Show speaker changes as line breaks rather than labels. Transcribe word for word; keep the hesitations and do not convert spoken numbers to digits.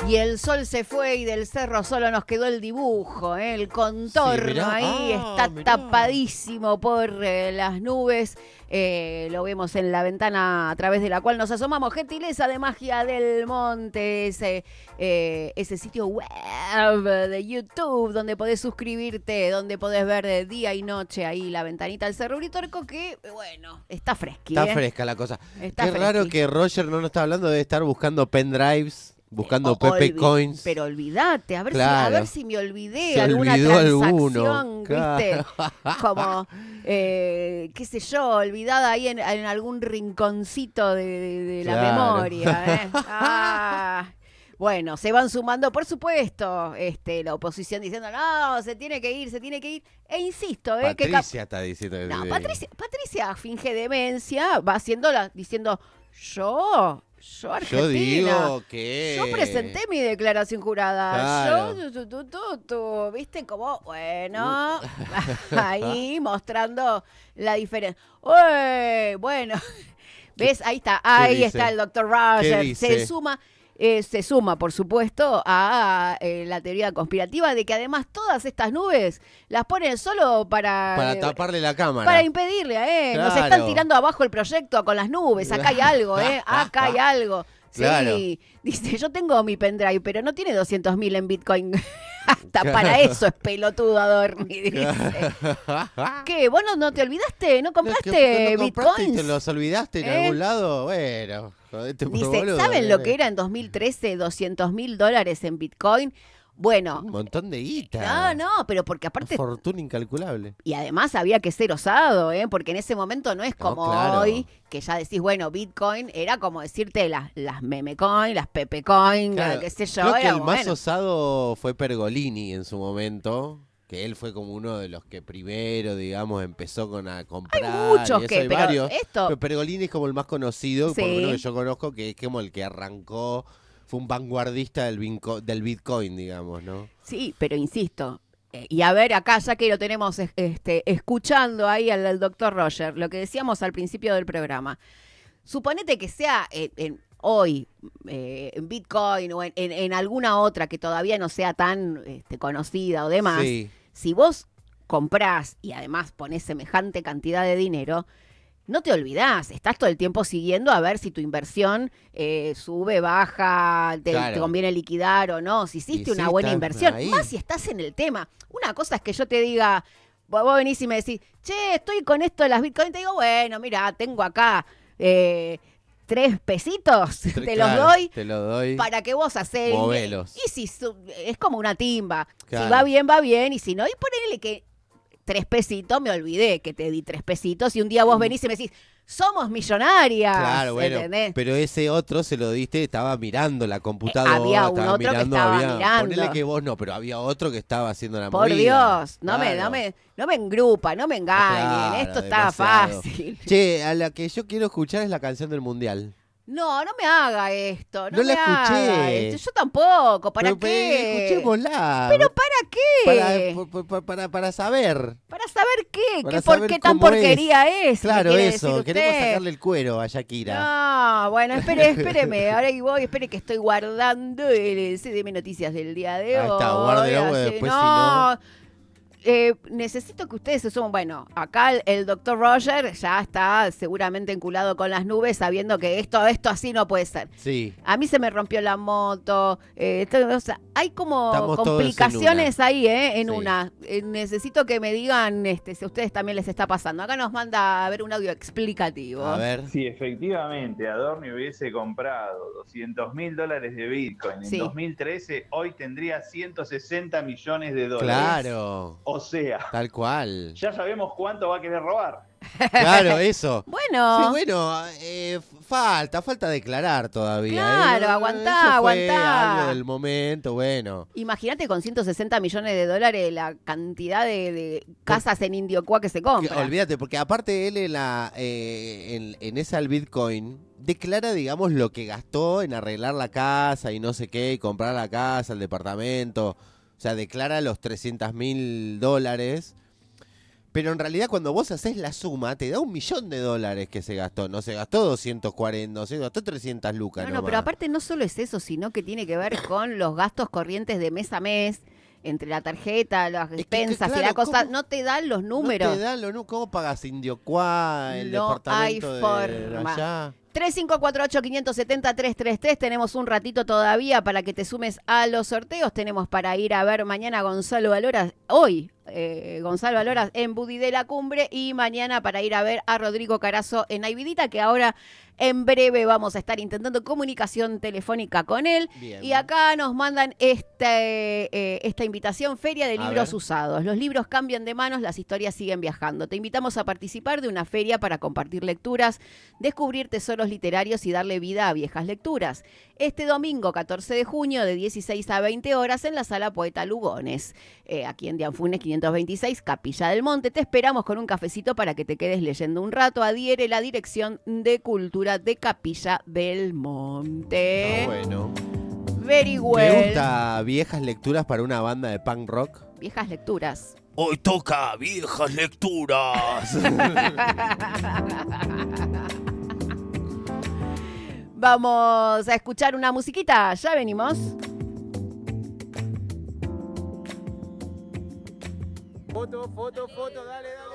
Y el sol se fue y del cerro solo nos quedó el dibujo, ¿eh? El contorno
Sí, mirá.
ahí
Ah,
está
mirá.
tapadísimo por eh, las nubes. Eh, lo vemos en la ventana a través de la cual nos asomamos. Gentileza de Magia del Monte, ese, eh, ese sitio web de YouTube donde podés suscribirte, donde podés ver de día y noche ahí la ventanita del Cerro Uritorco, que, bueno, está fresqui,
Está
¿eh?
fresca la cosa.
Está
Qué raro
fresqui.
que Roger no nos está hablando de estar buscando pendrives, buscando
O-
Pepe
olvi-
Coins.
Pero olvídate, a ver,
Claro.
si, a ver si me olvidé
Se
alguna
olvidó
transacción,
alguno,
¿viste?
claro.
Como, eh, qué sé yo, olvidada ahí en, en algún rinconcito de, de- de la
Claro.
memoria. ¿eh? Ah, bueno, se van sumando, por supuesto, este, la oposición diciendo, no, se tiene que ir, se tiene que ir. E insisto, ¿eh? que cap-
Patricia está diciendo que
no,
sí.
Patricia, Patricia finge demencia, va haciéndola, diciendo, yo, yo Argentina.
Yo digo que...
Yo presenté mi declaración jurada.
Claro.
Yo, tu, tu, tu, tu, viste, como, bueno, ahí mostrando la diferencia. Uy, bueno, ¿ves? Ahí está, ahí
dice?
está el doctor
¿Qué
Roger.
dice?
Se suma, eh, se suma, por supuesto, a eh, la teoría conspirativa de que además todas estas nubes las ponen solo para...
Para
eh,
taparle la cámara.
para impedirle, ¿eh? Nos
Claro.
están tirando abajo el proyecto con las nubes. Acá hay algo, ¿eh? Acá hay algo. Sí,
Claro.
dice, yo tengo mi pendrive, pero no tiene doscientos mil en Bitcoin. Hasta
Claro.
para eso es pelotudo, Adorni, dice. ¿Qué? ¿Vos no, no te olvidaste? ¿No compraste
¿Qué- no compraste y
Bitcoins?
te los olvidaste en
¿Eh?
algún lado? Bueno, jodete por
Dice,
boludo,
¿saben
¿eh?
lo que era en dos mil trece doscientos mil dólares en Bitcoin? Bueno,
Un montón de guita.
no, no, pero porque aparte...
Una fortuna incalculable.
Y además había que ser osado, ¿eh? Porque en ese momento no es
No,
como
claro.
hoy, que ya decís, bueno, Bitcoin era como decirte las, las meme coin, las pepe coin,
Claro,
qué sé yo.
creo que
era
el
como,
más
bueno.
osado fue Pergolini en su momento, que él fue como uno de los que primero, digamos, empezó con a comprar.
Hay muchos
y eso,
que,
hay
pero
varios.
esto...
Pero Pergolini es como el más conocido, por lo
Sí.
menos que yo conozco, que es como el que arrancó, fue un vanguardista del, vinco- del Bitcoin, digamos, ¿no?
Sí, pero insisto. eh, Y a ver, acá ya que lo tenemos es- este, escuchando ahí al, al doctor Roger, lo que decíamos al principio del programa. Suponete que sea en, en- hoy eh, en Bitcoin o en, en- en alguna otra que todavía no sea tan este, conocida o demás.
Sí.
Si vos comprás y además ponés semejante cantidad de dinero, no te olvidás, estás todo el tiempo siguiendo a ver si tu inversión eh, sube, baja, te,
Claro.
te conviene liquidar o no, si hiciste
Y
una
sí,
buena
estás
inversión,
ahí.
más si estás en el tema. Una cosa es que yo te diga, vos, vos venís y me decís, che, estoy con esto de las Bitcoin, te digo, bueno, mira, tengo acá eh, tres pesitos, te los
Claro,
doy
Te lo doy.
para que vos hacés.
Movelos.
Y si su- es como una timba.
Claro.
Si va bien, va bien. Y si no, y ponele que tres pesitos, me olvidé que te di tres pesitos. Y un día vos venís y me decís, somos millonarias.
Claro, bueno,
¿entendés?
pero ese otro se lo diste, estaba mirando la computadora,
Eh, había un
estaba
otro que
mirando,
estaba
había,
mirando.
ponele que vos no, pero había otro que estaba haciendo la
Por
movida.
Dios, no, me,
Claro.
no, me, no me engrupa, no me engañen.
Claro,
Esto está
demasiado.
fácil.
Che, a la que yo quiero escuchar es la canción del Mundial.
No, no me haga esto. No,
No
me
la escuché.
haga esto. Yo tampoco. ¿Para
Pero,
qué?
Escuchémosla.
¿Pero para qué?
Para, pa- pa- para, para saber.
Para saber qué,
Para
qué, por
saber
qué tan
cómo
porquería es. ¿me
Claro,
quiere
eso.
decir
Queremos
usted?
sacarle el cuero a Shakira.
No, bueno, espere, espéreme. Ahora ahí voy, espere que estoy guardando el C D M Noticias del día de
Ahí
hoy.
está, guárdelo, porque
así-
después
no,
si
eh, necesito que ustedes se sumen. Bueno, acá el, el doctor Roger ya está seguramente enculado con las nubes, sabiendo que esto, esto así no puede ser.
Sí.
A mí se me rompió la moto. eh, esto- o sea, hay como
Estamos todos en
complicaciones
una.
ahí, ¿eh? En
Sí.
una. Eh, necesito que me digan este, si a ustedes también les está pasando. Acá nos manda a ver un audio explicativo.
A ver.
Si efectivamente Adorni hubiese comprado doscientos mil dólares de Bitcoin en
Sí.
dos mil trece, hoy tendría ciento sesenta millones de dólares.
Claro.
O sea,
Tal cual.
ya sabemos cuánto va a querer robar.
Claro, eso.
Bueno.
Sí, bueno, eh, falta, falta declarar todavía.
Claro,
¿eh?
aguantá,
Eso fue
aguantá.
algo del momento, bueno.
Imagínate con ciento sesenta millones de dólares la cantidad de, de casas en Indiocua que se
Que-
compran.
olvídate, porque aparte él en, la, eh, en, en esa el Bitcoin declara, digamos, lo que gastó en arreglar la casa y no sé qué, y comprar la casa, el departamento. O sea, declara los trescientos mil dólares. Pero en realidad cuando vos haces la suma, te da un millón de dólares que se gastó. No se gastó doscientos cuarenta, no se gastó trescientas lucas.
No, no,
nomás.
pero aparte no solo es eso, sino que tiene que ver con los gastos corrientes de mes a mes, entre la tarjeta, las
que,
despensas
claro,
y la cosa.
¿cómo?
No te dan los números.
No te dan los números. ¿Cómo pagas Indiocuá, el
No
departamento
hay
de
forma.
allá?
tres cinco cuatro ocho, cinco siete cero, tres tres tres. Tenemos un ratito todavía para que te sumes a los sorteos. Tenemos para ir a ver mañana a Gonzalo Valoras. Hoy, eh, Gonzalo Valoras en Budí de la Cumbre. Y mañana para ir a ver a Rodrigo Carazo en Ayvidita, que ahora en breve vamos a estar intentando comunicación telefónica con él.
Bien.
Y acá nos mandan este, eh, esta invitación, Feria de
A
Libros
ver.
Usados. Los libros cambian de manos, las historias siguen viajando. Te invitamos a participar de una feria para compartir lecturas, descubrir tesoros literarios y darle vida a viejas lecturas. Este domingo, catorce de junio, de dieciséis a veinte horas, en la Sala Poeta Lugones, eh, aquí en Dianfunes quinientos veintiséis, Capilla del Monte. Te esperamos con un cafecito para que te quedes leyendo un rato. Adhiere la Dirección de Cultura de Capilla del Monte.
Ah, bueno.
Very
Me
well.
gusta viejas lecturas para una banda de punk rock.
Viejas lecturas.
Hoy toca viejas lecturas.
Vamos a escuchar una musiquita. Ya venimos.
Foto, foto, foto, dale, dale.